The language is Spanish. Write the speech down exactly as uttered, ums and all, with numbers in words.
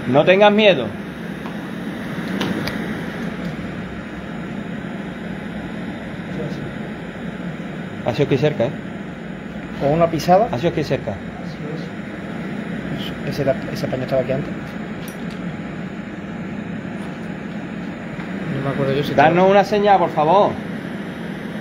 No tengas miedo. Ha sido aquí cerca, ¿eh? Con una pisada. Ha sido aquí cerca. Ese, ese paño estaba aquí antes. No me acuerdo yo si Danos una señal, por favor.